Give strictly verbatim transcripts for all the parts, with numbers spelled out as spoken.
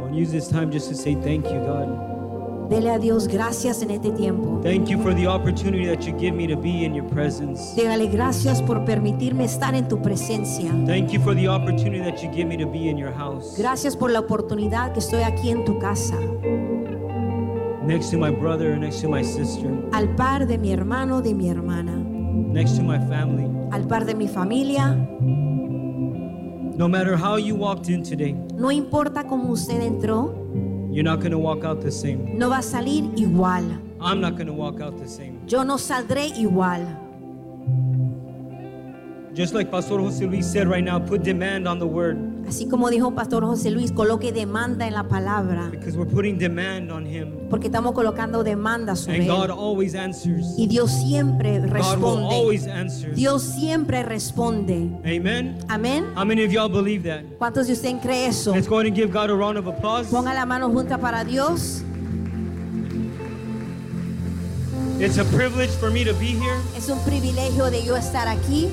and use this time just to say thank you, God. Dele a Dios gracias en este tiempo. Thank you for the opportunity that you give me to be in your presence. Dégale gracias por permitirme estar en tu presencia. Thank you for the opportunity that you give me to be in your house. Gracias por la oportunidad que estoy aquí en tu casa, Next to my brother, next to my sister, al par de mi hermano, de mi hermana, next to my family. al par de mi familia. No matter how you walked in today, No importa cómo usted entró, you're not going to walk out the same. no va a salir igual. I'm not going to walk out the same. Yo no saldré igual. Just like Pastor Jose Luis said right now, put demand on the word, Así como dijo Pastor José Luis, coloque demanda en la palabra, because we're putting demand on him. porque estamos colocando demanda sobre And God él. always answers. Y Dios siempre God will responde. always answer. Dios siempre responde. Amen. Amén. How many of y'all believe that? ¿Cuántos de ustedes creen eso? Let's go ahead and give God a round of applause. Ponga la mano junta para Dios. It's a privilege for me to be here, Es un privilegio de yo estar aquí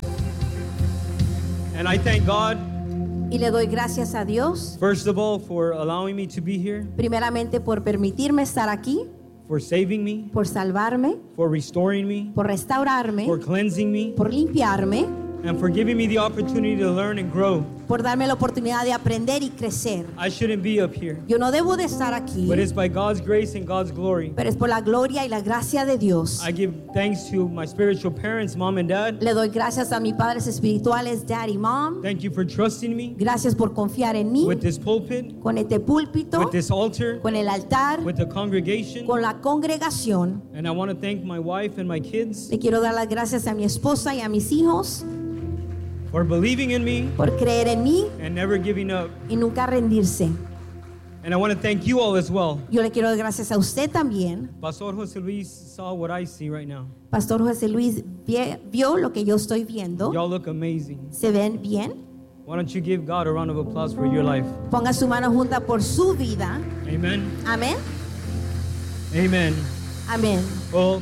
and I thank God, y le doy gracias a Dios, first of all, for allowing me to be here, primeramente por permitirme estar aquí, for saving me, por salvarme, for restoring me, por restaurarme, for cleansing me, por limpiarme, and for giving me the opportunity to learn and grow. por darme la oportunidad de aprender y crecer. I shouldn't be up here, Yo no debo de estar aquí, but it's by God's grace and God's glory. pero es por la gloria y la gracia de Dios. I give thanks to my spiritual parents, mom and dad. Le doy gracias a mis padres espirituales, Dad y Mom. Thank you for trusting me Gracias por confiar en mí, with this pulpit, con este púlpito, with this altar, con el altar, with the congregation. con la congregación. And I want to thank my wife and my kids Le quiero dar las gracias a mi esposa y a mis hijos for believing in me por creer en mí and never giving up. y nunca rendirse. And I want to thank you all as well. Yo le quiero dar gracias a usted también. Pastor Jose Luis saw what I see right now. Pastor José Luis vie- vio lo que yo estoy viendo. Y'all look amazing. ¿Se ven bien? Why don't you give God a round of applause for your life? Ponga su mano junta por su vida. Amen. Amén. Amen. Amén. Well,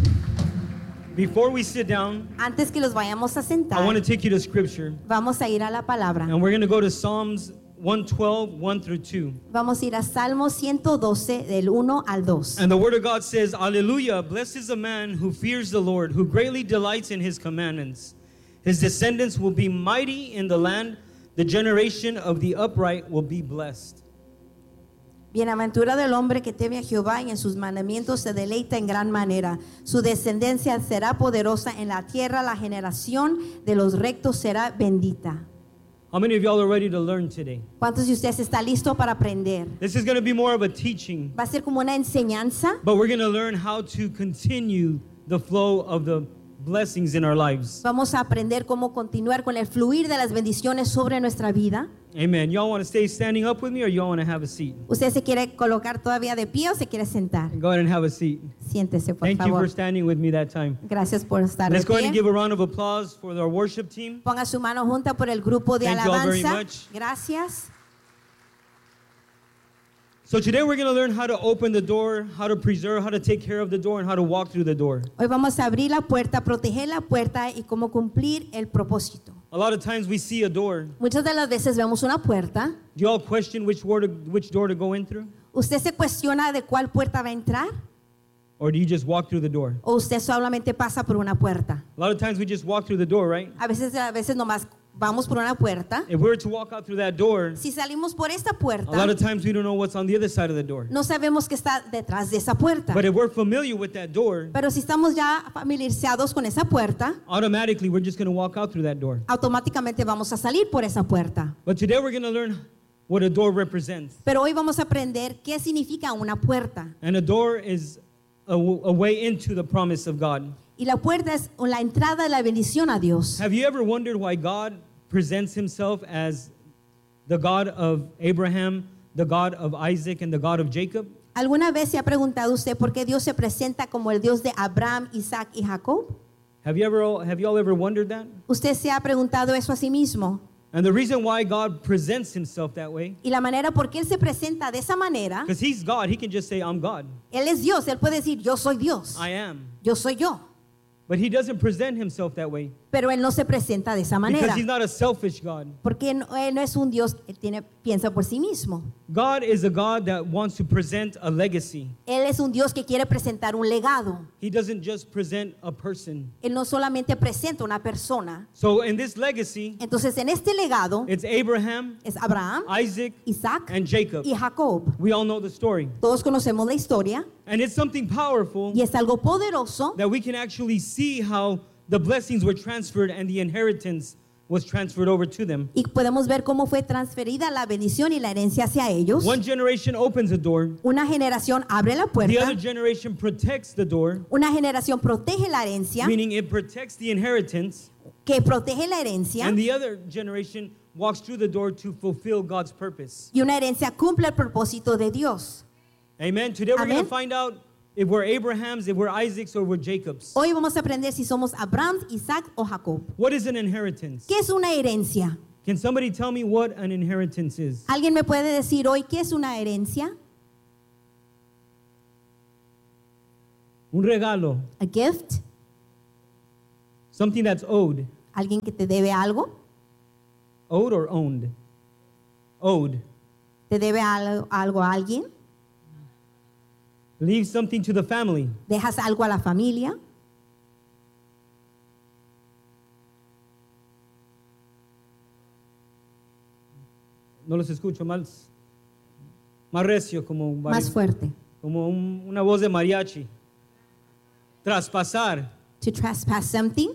before we sit down, Antes que los vayamos a sentar, I want to take you to scripture. vamos a ir a la palabra. And we're going to go to Psalms one twelve, one through two. Vamos a ir a Salmo ciento doce del uno al dos. And the word of God says, Alleluia, blessed is the man who fears the Lord, who greatly delights in his commandments. His descendants will be mighty in the land. The generation of the upright will be blessed. Bienaventurado el hombre que teme a Jehová y en sus mandamientos se deleita en gran manera. Su descendencia será poderosa en la tierra, la generación de los rectos será bendita. How many of y'all are ready to learn today? ¿Cuántos de ustedes están listos para aprender? This is going to be more of a teaching, Va a ser como una enseñanza, but we're going to learn how to continue the flow of the blessings in our lives. vamos a aprender cómo continuar con el fluir de las bendiciones sobre nuestra vida. Amen. Y'all want to stay standing up with me, or y'all want to have a seat? ¿Usted se quiere colocar todavía de pie o se quiere sentar? Go ahead and have a seat. Siéntese, por Thank you favor. for standing with me that time. Gracias por estar Let's de go ahead and pie. give a round of applause for our worship team. Ponga su mano junta por el grupo de Thank you all very alabanza. much. Gracias. So today we're going to learn how to open the door, how to preserve, how to take care of the door, and how to walk through the door. Hoy vamos a abrir la puerta, proteger la puerta y cómo cumplir el propósito. A lot of times we see a door. Muchas de las veces vemos una puerta. Do you all question which door to, which door to go in through? ¿Usted se cuestiona de cuál puerta va a entrar? Or do you just walk through the door? ¿O usted solamente pasa por una puerta? A lot of times we just walk through the door, right? A veces, a veces nomás vamos por una puerta. If we were to walk out through that door, Si salimos por esta a lot puerta, of times we don't know what's on the other side of the door. no sabemos qué está detrás de esa puerta. But if we're familiar with that door, Pero si estamos ya familiarizados con esa puerta, automatically we're just going to walk out through that door. automáticamente vamos a salir por esa puerta. But today we're going to learn what a door represents. Pero hoy vamos a aprender qué significa una puerta. And a door is a, a way into the promise of God. Y la puerta es la entrada de la bendición a Dios. Have you ever wondered why God presents himself as the God of Abraham, the God of Isaac, and the God of Jacob? ¿Alguna vez se ha preguntado usted por qué Dios se presenta como el Dios de Abraham, Isaac y Jacob? Have you ever have you all ever wondered that? ¿Usted se ha preguntado eso a sí mismo? And the reason why God presents himself that way, Y la manera por qué Él se presenta de esa manera, because he's God, he can just say, I'm God. Él es Dios, Él puede decir, yo soy Dios, I am. yo soy yo. But he doesn't present himself that way. Pero él no se presenta de esa because manera. he's not a selfish God. Porque no- él no es un Dios que tiene, piensa por sí mismo. God is a God that wants to present a legacy. Él es un Dios que quiere presentar un legado. He doesn't just present a person. Él no solamente presenta una persona. So in this legacy, Entonces en este legado it's Abraham, es Abraham, Isaac, Isaac and Jacob. y Jacob. We all know the story. Todos conocemos la historia And it's something powerful y es algo poderoso that we can actually see how the blessings were transferred and the inheritance was transferred over to them. y podemos ver cómo fue transferida la bendición y la herencia hacia ellos. One generation opens a door, Una generación abre la the puerta, other generation protects the door, una generación protege la herencia, meaning it protects the inheritance, que protege la herencia, and the other generation walks through the door to fulfill God's purpose. y una herencia cumple el propósito de Dios. Amen. Today we're going Amen. to find out if we're Abraham's, if we're Isaac's, or we're Jacob's. Hoy vamos a aprender si somos Abraham, Isaac o Jacob. What is an inheritance? ¿Qué es una herencia? Can somebody tell me what an inheritance is? ¿Alguien me puede decir hoy qué es una herencia? Un regalo, A gift, something that's owed. alguien que te debe algo, Owed or owned? Owed. te debe algo, algo a alguien, Leave something to the family. dejas algo a la familia, No los escucho más, más recio, como, un más mari- fuerte. como un- una voz de mariachi. Traspasar. To trespass something.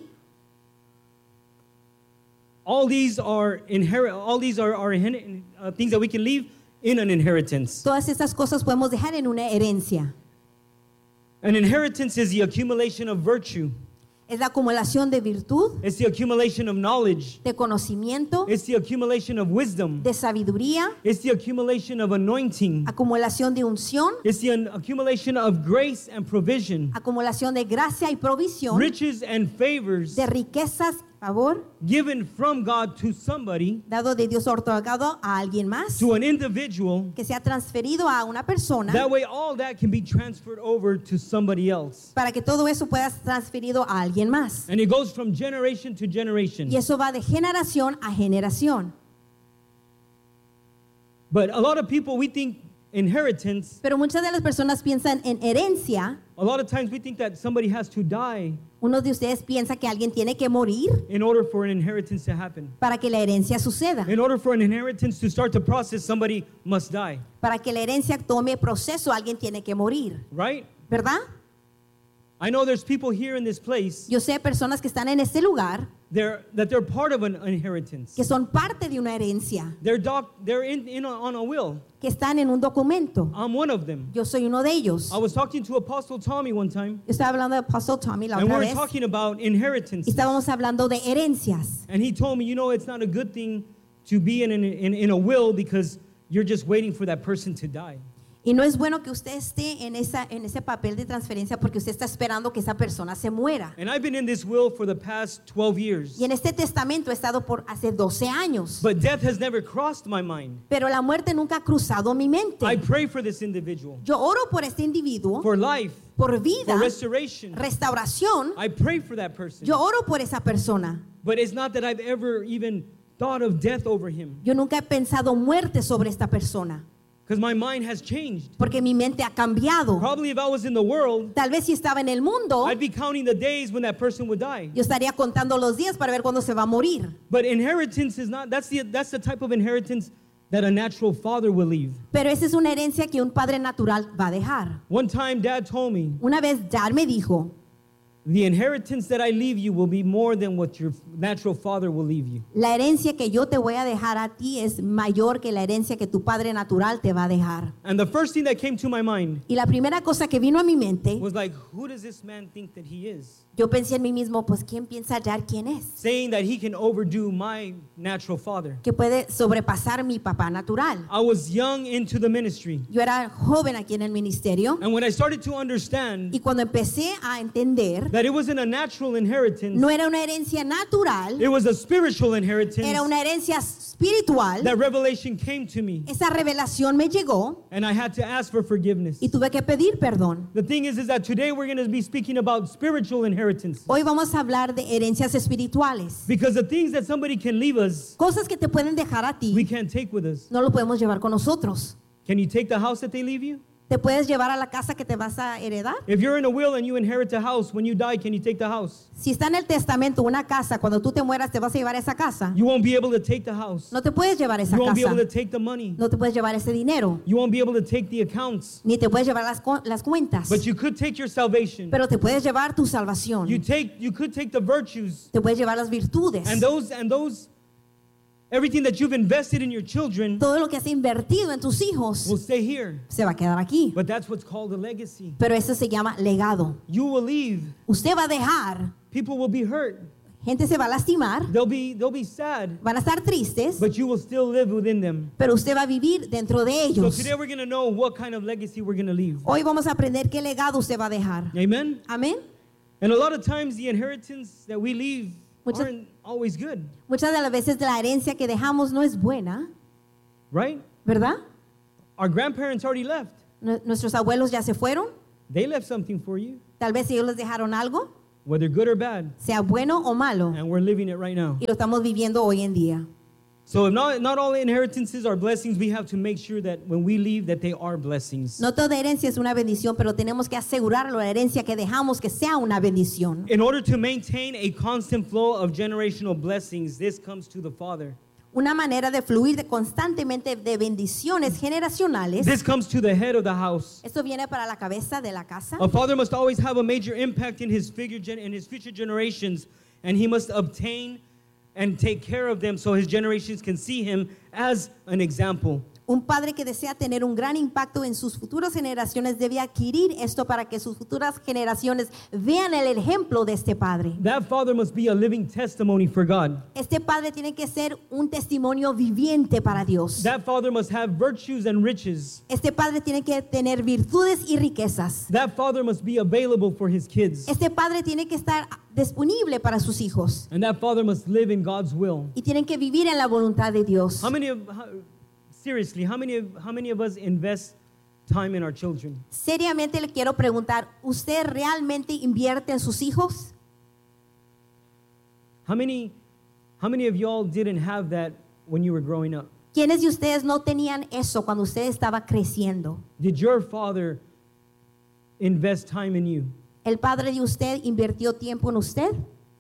All these are inherit. All these are, are inhe- uh, things that we can leave in an inheritance. Todas estas cosas podemos dejar en una herencia. An inheritance is the accumulation of virtue. Es la acumulación de virtud, It's the accumulation of knowledge. de conocimiento, It's the accumulation of wisdom. de sabiduría, It's the accumulation of anointing. acumulación de unción, It's the un- accumulation of grace and provision, acumulación de gracia y provisión, riches and favors de riquezas, favor, given from God to somebody, dado de Dios otorgado a alguien más, to an individual. que se ha transferido a una persona, That way, all that can be transferred over to somebody else. para que todo eso pueda ser transferido a alguien más. And it goes from generation to generation. Y eso va de generación a generación. But a lot of people, we think inheritance, Pero muchas de las personas piensan en herencia. a lot of times we think that somebody has to die Unos de ustedes piensan que alguien tiene que morir in order for an inheritance to happen. para que la herencia suceda. In order for an inheritance to start the process, somebody must die, Para que la herencia tome proceso, alguien tiene que morir, right? ¿verdad? I know there's people here in this place Yo sé personas que están en este lugar they're, that they're part of an inheritance. que son parte de una herencia, They're, doc, they're in, in a, on a will. que están en un documento. I'm one of them. Yo soy uno de ellos. I was talking to Apostle Tommy one time, Yo estaba hablando de Apostle Tommy la and we otra were vez talking about y inheritance. estábamos hablando de herencias. And he told me, you know, it's not a good thing to be in, an, in, in a will because you're just waiting for that person to die. Y no es bueno que usted esté en, esa, en ese papel de transferencia porque usted está esperando que esa persona se muera. And I've been in this will for the past twelve years. Y en este testamento he estado por hace doce años. But death has never crossed my mind. Pero la muerte nunca ha cruzado mi mente. I pray for this individual, Yo oro por este individuo, for life, por vida, for restoration. restauración. I pray for that person. Yo oro por esa persona. But it's not that I've ever even thought of death over him, Yo nunca he pensado muerte sobre esta persona because my mind has changed. porque mi mente ha cambiado. Probably if I was in the world, Tal vez si estaba en el mundo, I'd be counting the days when that person would die. yo estaría contando los días para ver cuándo se va a morir. But inheritance is not, that's the, that's the type of inheritance that a natural father will leave. Pero esa es una herencia que un padre natural va a dejar. One time, Dad told me, Una vez Dad me dijo, the inheritance that I leave you will be more than what your natural father will leave you. la herencia que yo te voy a dejar a ti es mayor que la herencia que tu padre natural te va a dejar. And the first thing that came to my mind Y la primera cosa que vino a mi mente, was like, who does this man think that he is? yo pensé en mí mismo, pues ¿quién piensa hallar quién es? Saying that he can overdo my natural father. Que puede sobrepasar mi papá natural. I was young into the ministry. Yo era joven aquí en el ministerio And when I started to understand y cuando empecé a entender that it wasn't a natural inheritance. no era una herencia natural, It was a spiritual inheritance. era una herencia espiritual. That revelation came to me, Esa revelación me llegó and I had to ask for forgiveness. y tuve que pedir perdón. The thing is, is that today we're going to be speaking about spiritual inheritance. Hoy vamos a hablar de herencias espirituales. Because the things that somebody can leave us, Cosas que te pueden dejar a we ti, can't take with us. no lo podemos llevar con nosotros. Can you take the house that they leave you? ¿Te puedes llevar a la casa que te vas a heredar? If you're in a will and you inherit a house, when you die, can you take the house? Si está en el testamento una casa, cuando tú te mueras te vas a llevar esa casa. You won't be able to take the house. No te puedes llevar esa You won't be casa. able to take the money. No te puedes llevar ese dinero. You won't be able to take the accounts. Ni te puedes llevar las, cu- las cuentas. But you could take your salvation. Pero te puedes llevar tu salvación. You take you could take the virtues Te puedes llevar las virtudes. and those and those everything that you've invested in your children Todo lo que has invertido en tus hijos will stay here. se va a quedar aquí. But that's what's called a legacy. Pero eso se llama legado. You will leave. Usted va a dejar, People will be hurt. gente se va a lastimar, They'll be they'll be sad, van a estar tristes, but you will still live within them. pero usted va a vivir dentro de So ellos. today we're going to know what kind of legacy we're going to leave. Hoy vamos a aprender qué legado usted va a dejar. Amen. Amén. And a lot of times the inheritance that we leave Muchas- aren't always good, Muchas de las veces la herencia que dejamos no es buena, right? ¿verdad? Our grandparents already left. Nue- Nuestros abuelos ya se fueron. They left something for you, Tal vez ellos les dejaron algo, whether good or bad, sea bueno o malo, and we're living it right now. y lo estamos viviendo hoy en día. So if not not all inheritances are blessings, we have to make sure that when we leave that they are blessings. No toda herencia es una bendición, pero tenemos que asegurarlo, la herencia que dejamos que sea una bendición. In order to maintain a constant flow of generational blessings, this comes to the Father. Una manera de fluir de constantemente de bendiciones generacionales. This comes to the head of the house. Esto viene para la cabeza de la casa. A father must always have a major impact in his figure gen- in his future generations, and he must obtain and take care of them so his generations can see him as an example. Un padre que desea tener un gran impacto en sus futuras generaciones debe adquirir esto para que sus futuras generaciones vean el ejemplo de este padre. That father must be a living testimony for God. Este padre tiene que ser un testimonio viviente para Dios. That father must have virtues and riches. Este padre tiene que tener virtudes y riquezas. That father must be available for his kids. Este padre tiene que estar disponible para sus hijos And that father must live in God's will. y tienen que vivir en la voluntad de Dios. How many of how, seriously, how many of how many of us invest time in our children? Seriamente le quiero preguntar, ¿usted realmente invierte en sus hijos? How many how many of y'all didn't have that when you were growing up? ¿Quiénes de ustedes no tenían eso cuando usted estaba creciendo? Did your father invest time in you? ¿El padre de usted invirtió tiempo en usted?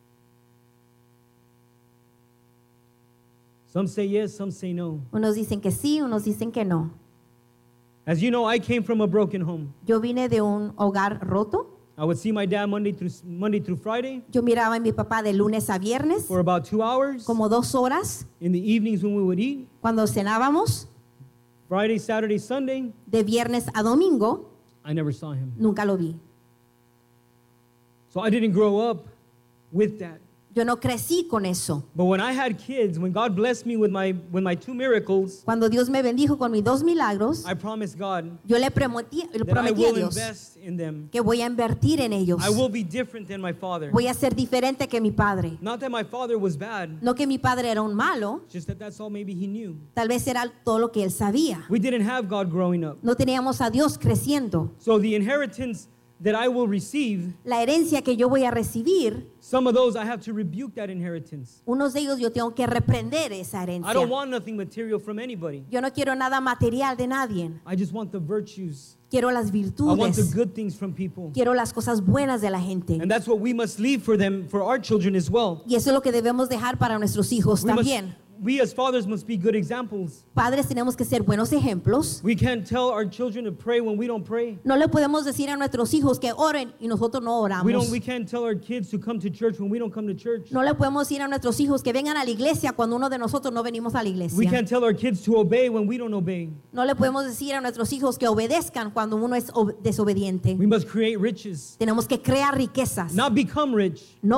Some say yes, some say no. Unos dicen que sí, unos dicen que no. As you know, I came from a broken home. Yo vine de un hogar roto. I would see my dad Monday through Monday through Friday Yo miraba a mi papá de lunes a viernes, for about two hours. como dos horas, In the evenings when we would eat, cuando cenábamos, Friday, Saturday, Sunday, de viernes a domingo, I never saw him. nunca lo vi. So I didn't grow up with that. Yo no crecí con eso. But when I had kids, when God blessed me with my with my two miracles, Cuando Dios me bendijo con mis dos milagros, I promised God yo le prometí, le that I prometí a will Dios invest in them. que voy a invertir en ellos. I will be different than my father. Voy a ser diferente que mi padre. Not that my father was bad, No que mi padre era un malo, just that that's all maybe he knew. tal vez era todo lo que él sabía. We didn't have God growing up. No teníamos a Dios creciendo. So the inheritance that I will receive, La herencia que yo voy a recibir, some of those I have to rebuke that inheritance. unos de ellos yo tengo que reprender esa I herencia. don't want nothing material from anybody. Yo no quiero nada material de nadie. I just want the virtues. Quiero las I want the virtudes. good things from people. Quiero las cosas buenas de la gente. And that's what we must leave for them, for our children as well. Y eso es lo que debemos dejar para nuestros hijos We, must, también. we as fathers must be good examples. Padres tenemos que ser buenos ejemplos. We can't tell our children to pray when we don't pray. No le podemos decir a nuestros hijos que oren y nosotros no We don't. oramos. We can't tell our kids to come to church when we don't come to church. No le podemos decir a nuestros hijos que vengan a la iglesia cuando uno de nosotros no venimos a la We iglesia. can't tell our kids to obey when we don't obey. No le podemos decir a nuestros hijos que obedezcan cuando uno es ob- desobediente. We must create riches, Tenemos que crear riquezas, not become rich. no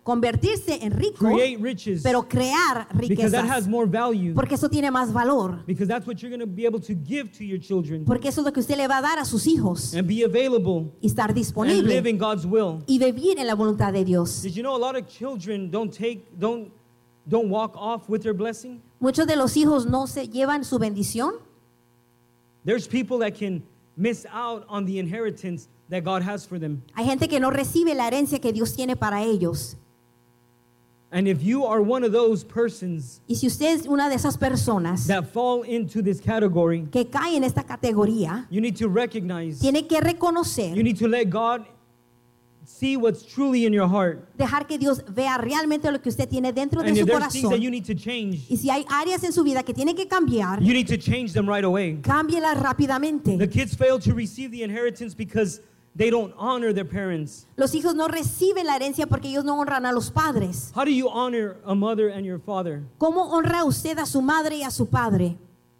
convertirse en rico, create riches, pero crear because that has riquezas, more value, porque eso tiene más valor, because that's what you're going to be able to give to your children porque eso es lo que usted le va a dar a sus hijos and be available y estar and disponible live in God's will. y vivir en la voluntad de Dios. Did you know a lot of children don't take don't don't walk off with their blessing? Muchos de los hijos no se llevan su bendición. There's people that can miss out on the inheritance that God has for them. Hay gente que no recibe la herencia que Dios tiene para ellos. And if you are one of those persons Y si usted es una de esas personas that fall into this category, que cae en esta categoría, you need to recognize, tiene que you reconocer, need to let God see what's truly in your heart. dejar que Dios vea realmente lo que usted tiene dentro de And su if there's things that you corazón. need to change, Y si hay áreas en su vida que tiene que cambiar, you need to change them right away. cámbielas The rápidamente. kids fail to receive the inheritance because they don't honor their parents. Los hijos no reciben la herencia porque ellos no honran a los padres. How do you honor a mother and your father? ¿Cómo honra usted a su madre y a su padre?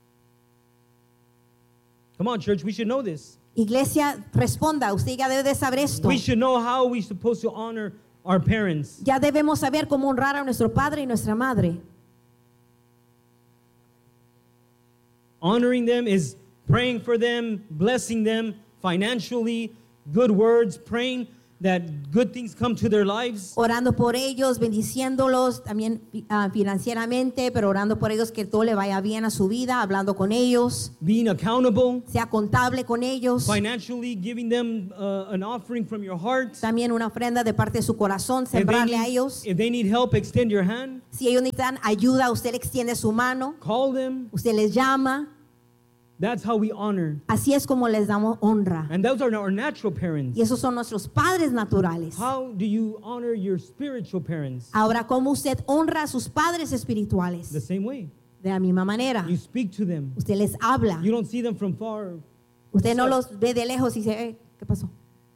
Come on, church, we should know this. Iglesia, responda, usted ya debe de saber esto. We should know how we're supposed to honor our parents. Ya debemos saber cómo honrar a nuestro padre y nuestra madre. Honoring them is praying for them, blessing them financially, good words, praying that good things come to their lives. Orando por ellos, bendiciéndolos también uh, financieramente, pero orando por ellos que todo le vaya bien a su vida, hablando con ellos, Being accountable, sea contable con ellos. financially giving them uh, an offering from your heart. También una ofrenda de parte de su corazón, If they, sembrarle a need, ellos. if they need help, extend your hand. Si ellos necesitan ayuda, usted le extiende su mano, Call them. usted les llama. That's how we honor. Así es como les damos honra. And those are our natural parents. Y esos son nuestros padres naturales. How do you honor your spiritual parents? Ahora, ¿cómo usted honra a sus padres The espirituales? same way. De la misma manera. You speak to them. Usted les habla. You don't see them from far. Usted no los ve de lejos y dice, "Eh, ¿qué pasó?"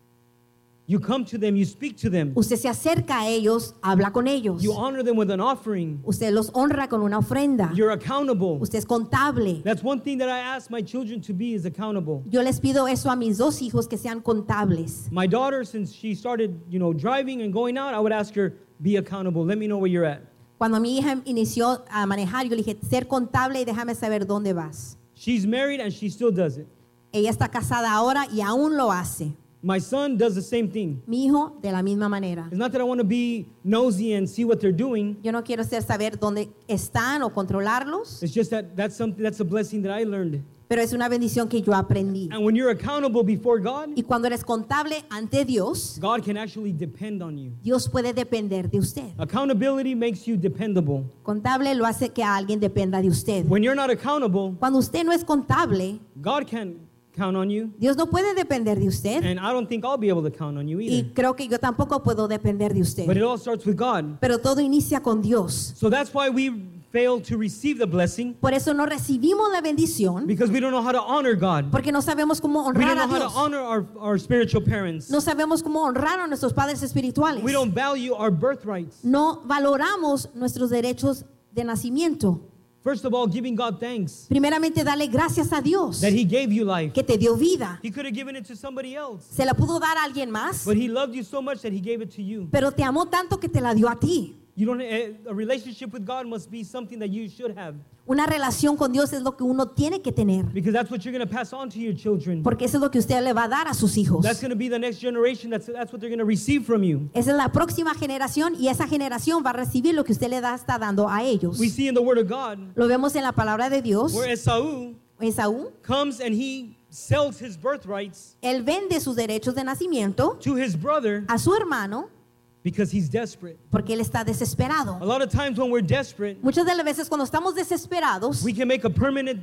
You come to them, you speak to them. Usted se acerca a ellos, habla con ellos. You honor them with an offering. Usted los honra con una ofrenda. You're accountable. Usted es contable. That's one thing that I ask my children to be is accountable. Yo les pido eso a mis dos hijos, que sean contables. My daughter, since she started, you know, driving and going out, I would ask her, be accountable. Let me know where you're at. Cuando mi hija inició a manejar, yo le dije, ser contable y déjame saber dónde vas. She's married and she still does it. Ella está casada ahora y aún lo hace. My son does the same thing. Mi hijo, de la misma manera. It's not that I want to be nosy and see what they're doing. Yo no quiero ser saber dónde están o controlarlos, It's just that that's something that's a blessing that I learned. pero es una bendición que yo aprendí. And when you're accountable before God, Y cuando eres contable ante Dios, God can actually depend on you. Dios puede depender de usted. Accountability makes you dependable. Contable lo hace que alguien dependa de usted. When you're not accountable, Cuando usted no es contable, God can't count on you. Dios no puede depender de usted. And I don't think I'll be able to count on you Y either. creo que yo tampoco puedo depender de But usted. it all starts with God. Pero todo inicia con Dios. So that's why we fail to receive the blessing, Por eso no recibimos la bendición, because we don't know how to honor God. porque no sabemos cómo We honrar don't a know how to Dios. honor our, our spiritual parents. No sabemos cómo honrar a nuestros padres espirituales. We don't value our birthrights. No valoramos nuestros derechos de nacimiento. First of all, giving God thanks Primeramente, darle gracias a Dios that He gave you life. que te dio vida. He could have given it to somebody else, Se la pudo dar a alguien más, but He loved you so much that He gave it to you. pero te amó tanto que te la dio a ti. You don't. A a relationship with God must be something that you should have, Una relación con Dios es lo que uno tiene que tener, because that's what you're going to pass on to your children. porque eso es lo que usted le va a dar a sus hijos. That's going to be the next generation. That's that's what they're going to receive from you. Esa es la próxima generación y esa generación va a recibir lo que usted le da, está dando a ellos. We see in the Word of God Lo vemos en la palabra de Dios. where Esau Esaú, comes and he sells his birthrights él vende sus derechos de nacimiento to his brother a su hermano because he's desperate. porque él está desesperado. A lot of times when we're desperate, Muchas de las veces cuando estamos desesperados, we can make a permanent,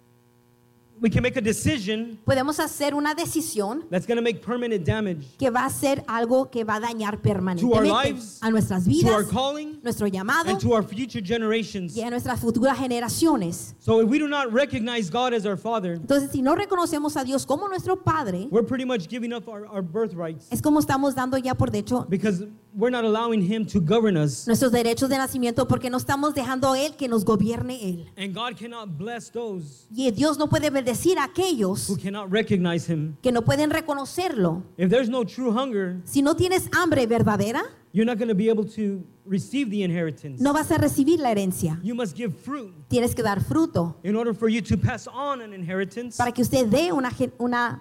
we can make a decision podemos hacer una decisión that's going to make permanent damage que va a ser algo que va a dañar to our permanentemente lives, a nuestras to our vidas, calling, nuestro llamado and to our future generations. y a nuestras futuras generaciones. So if we do not recognize God as our Father, Entonces, si no reconocemos a Dios como nuestro Padre, we're pretty much giving up our, our birthrights es como estamos dando ya por hecho because we're not allowing Him to govern us. nuestros derechos de nacimiento, porque no estamos dejando a Él que nos gobierne Él. And God cannot bless those Y Dios no puede bendecir a aquellos who cannot recognize Him. que no pueden reconocerlo. If there's no true hunger, Si no tienes hambre verdadera, you're not going to be able to receive the inheritance. no vas a recibir la herencia. You must give fruit Tienes que dar fruto in order for you to pass on an inheritance. para que usted dé una, gen- una,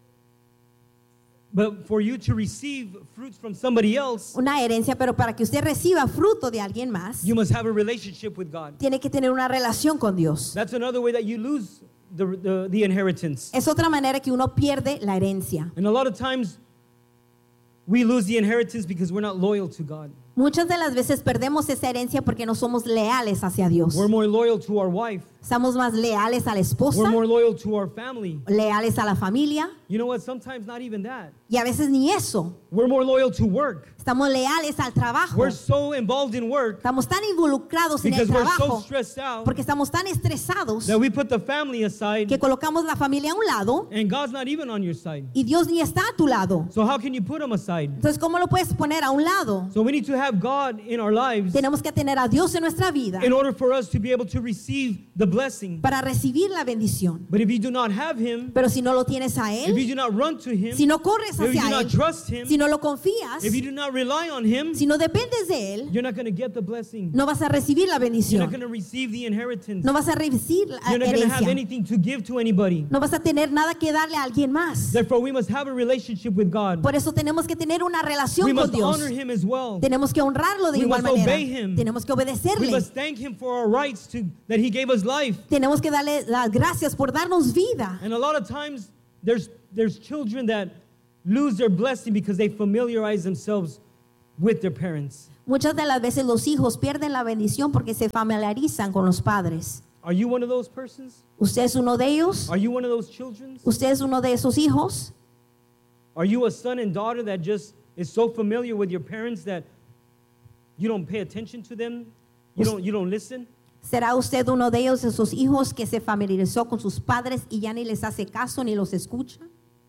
But for you to receive fruits from somebody else, una herencia, pero para que usted reciba fruto de alguien más, you must have a relationship with God. tiene que tener una relación con Dios. That's another way that you lose the, the, the inheritance. Es otra manera que uno pierde la herencia. And a lot of times, we lose the inheritance because we're not loyal to God. Muchas de las veces perdemos esa herencia porque no somos leales hacia Dios. We're more loyal to our wife. Estamos más leales a la esposa, We're more loyal to our family. leales a la familia, You know what? Sometimes not even that. y a veces ni eso. We're more loyal to work. Estamos leales al trabajo. We're so involved in work Estamos tan involucrados en el because we're so trabajo stressed out porque estamos tan estresados that we put the family aside que colocamos la familia a un lado and God's not even on your side. y Dios ni está a tu lado. So how can you put him aside? Entonces, ¿cómo lo puedes poner a un lado? So we need to have God in our lives Tenemos que tener a Dios en nuestra vida in order for us to be able to receive the blessing. para recibir la bendición. But if you do not have him, Pero si no lo tienes a if Él, you do not run to him, si no corres if you hacia do not Él, trust him, si no lo confías, if you do not rely on him, si no dependes de Él, you're not going to get the blessing. no vas a recibir la You're not bendición. going to receive the inheritance. No vas a recibir la You're not going to have herencia. anything to give to anybody. No vas a tener nada que darle a alguien más. Therefore, we must have a relationship with God. Por eso tenemos que tener una We relación con must Dios. honor him as well. Tenemos que honrarlo de We igual must manera. obey him. Tenemos que We obedecerle. must thank him for our rights to that he gave us life. Tenemos que darle las gracias por darnos vida. And a lot of times there's there's children that lose their blessing because they familiarize themselves with their parents. Muchas de las veces los hijos pierden la bendición porque se familiarizan con los padres. Are you one of those persons? ¿Usted es uno de ellos? Are you one of those children? ¿Usted es uno de esos hijos? Are you a son and daughter that just is so familiar with your parents that you don't pay attention to them? You don't you don't listen? ¿Será usted uno de ellos, esos hijos que se familiarizó con sus padres y ya ni les hace caso ni los escucha?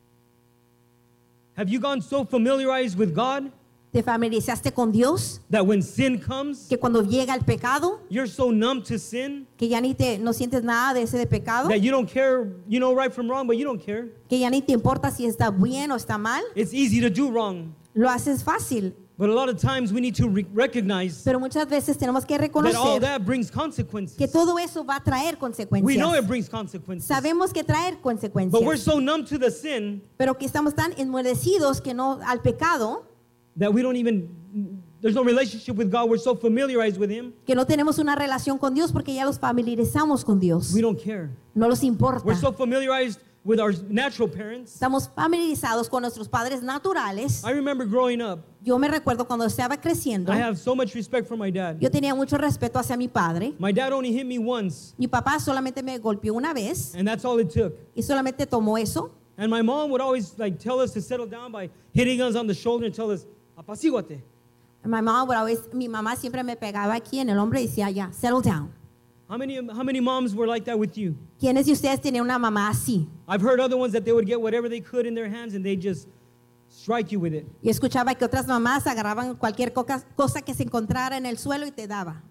Have you gone so familiarized with God ¿Te familiarizaste con Dios? that when sin comes, Que cuando llega el pecado, you're so numb to sin que ya ni te, no sientes nada de ese de pecado, that you don't care, you know right from wrong, but you don't care. que ya ni te importa si está bien o está mal, It's easy to do wrong. lo haces fácil. But a lot of times we need to re- recognize Pero muchas veces tenemos que that all reconocer that brings consequences. que todo eso va a traer We know it consecuencias. brings consequences. Sabemos que traer But we're consecuencias, so numb to the sin pero que estamos tan enmudecidos que no al pecado, that we don't even, there's no relationship with God. We're so familiarized with him, que no tenemos una relación con Dios porque ya los familiarizamos con Dios. we don't care. No los importa. We're so familiarized with our natural parents. Estamos familiarizados con nuestros padres naturales. I remember growing up, Yo me recuerdo cuando estaba creciendo, I have so much respect for my dad. yo tenía mucho respeto hacia mi padre. My dad only hit me once, Mi papá solamente me golpeó una vez and that's all it took. y solamente tomó eso. And my mom would always like tell us to settle down by hitting us on the shoulder and tell us, apacíguate. My mom would always, mi mamá siempre me pegaba aquí en el hombro y decía, ya, settle down. How many, how many moms were like that with you? ¿Quiénes de ustedes tenían una mamá así? I've heard other ones that they would get whatever they could in their hands and they just strike you with it. Yo escuchaba que otras mamás agarraban cualquier coca- cosa que se encontrara en el suelo y te daba.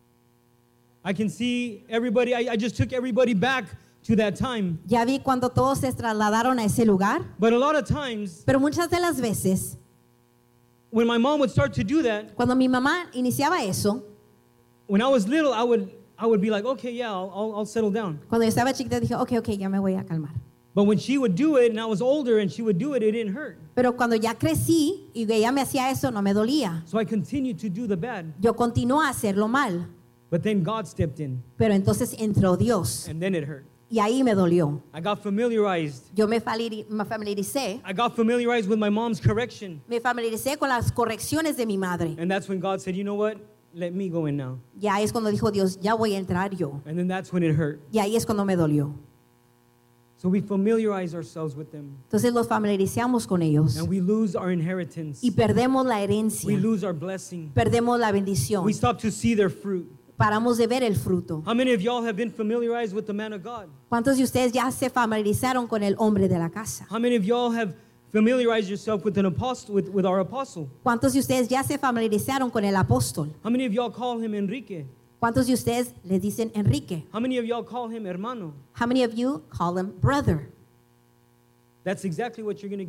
I can see everybody, I, I just took everybody back to that time. Ya vi cuando todos se trasladaron a ese lugar, But a lot of times, pero muchas de las veces, when my mom would start to do that, cuando mi mamá iniciaba eso, when I was little, I would, I would be like, okay, yeah, I'll, I'll, I'll settle down. cuando yo estaba chiquita dije, ok, ok, ya me voy a calmar. But when she would do it and I was older and she would do it, it didn't hurt. Pero cuando ya crecí y ella me hacía eso, no me dolía. So I continued to do the bad. Yo continué a hacerlo mal, But then God stepped in pero entonces entró Dios and then it hurt. y ahí me dolió. I got familiarized. Yo me famili- me familiaricé, I got familiarized with my mom's correction. me familiaricé con las correcciones de mi madre. And that's when God said, you know what? Let me go in now. Ya es cuando dijo Dios, ya voy a entrar yo. And then that's when it hurt. Y ahí es cuando me dolió. So we familiarize ourselves with them. Entonces los familiarizamos con ellos And we lose our inheritance. y perdemos la We herencia, lose our blessing. perdemos la bendición, We stop to see their fruit. paramos de ver el fruto. How many of y'all have been familiarized with the man of God? ¿Cuántos de ustedes ya se familiarizaron con el hombre de la casa? How many of y'all have familiarized yourself with an apostle, with, with our apostle? ¿Cuántos de ustedes ya se familiarizaron con el apóstol? How many of y'all call him Enrique? ¿Cuántos de ustedes le dicen Enrique? How many of y'all call him hermano? How many of you call him brother? That's exactly what you're going to get.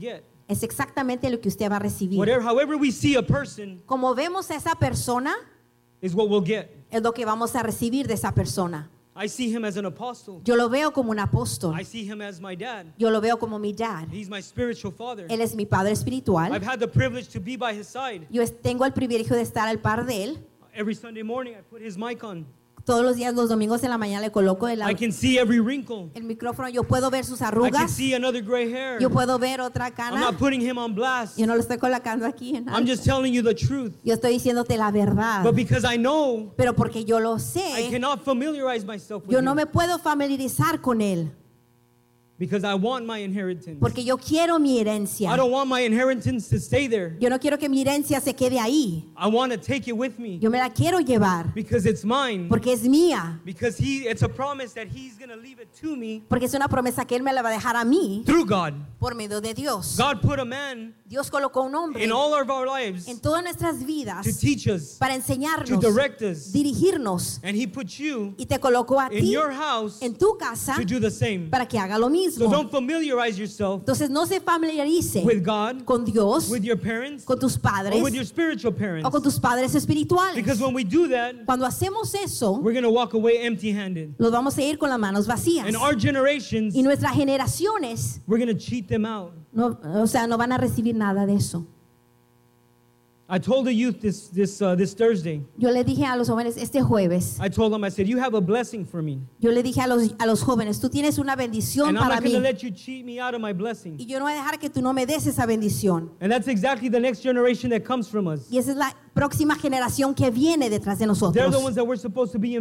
es exactamente lo que usted va a recibir. Whatever, however we see a person Como vemos a esa persona, is what we'll get. es lo que vamos a recibir de esa persona. I see him as an apostle. Yo lo veo como un apóstol. I see him as my dad. Yo lo veo como mi dad. He's my spiritual father. Él es mi padre espiritual. I've had the privilege to be by his side. Yo es- tengo el privilegio de estar al par de él. Every Sunday morning, I put his mic on. Todos los días, los domingos en la mañana le coloco el, I can see every wrinkle. el micrófono. Yo puedo ver sus I can arrugas. see another gray hair. Yo puedo ver otra I'm cana. not putting him on blast. Yo no lo estoy colocando aquí en I'm alto. just telling you the truth. Yo estoy diciéndote la verdad. But because I know, Pero porque yo lo I sé, cannot familiarize myself with yo no him. me puedo familiarizar con él. Because I want my inheritance. Porque yo quiero mi I herencia. don't want my inheritance to stay there. Yo no quiero que mi herencia se quede ahí. I want to take it with me Yo me la quiero llevar. because it's mine. Porque es mía. Because he, it's a promise that he's going to leave it to me Porque es una promesa que él me la va a dejar a mí through God. por medio de Dios. God put a man Dios colocó un hombre in all of our lives en todas nuestras to vidas teach us, para to enseñarnos, direct us, dirigirnos, and he put you y te colocó a in ti your house en tu casa to do the same. para que haga lo So mismo. don't familiarize yourself Entonces no se familiarice with God, con Dios, with your parents, con tus padres or with your spiritual parents. o con tus padres espirituales. Because when we do that, Cuando hacemos eso, we're going to walk away empty-handed. los vamos a ir con las manos vacías. And our generations, Y nuestras generaciones, we're going to cheat them out. no, o sea, no van a recibir nada de eso. I told the youth this this uh, this Thursday. Yo le dije a los jóvenes este jueves, I told them, I said, you have a blessing for me, yo le dije a los, a los jóvenes, tú tienes una bendición and I'm para not going to mí. let you cheat me out of my blessing. Y yo no voy a dejar que tú no me des esa bendición. And that's exactly the next generation that comes from us. Y esa es la próxima generación que viene detrás de They're the nosotros. ones that we're supposed to be